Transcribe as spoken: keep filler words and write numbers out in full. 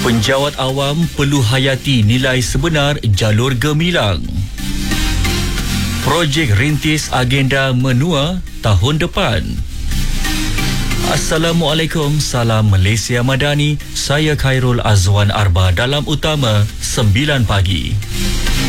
Penjawat awam perlu hayati nilai sebenar jalur gemilang. Projek rintis agenda menua tahun depan. Assalamualaikum, salam Malaysia Madani. Saya Khairul Azwan Arba dalam Utama sembilan pagi.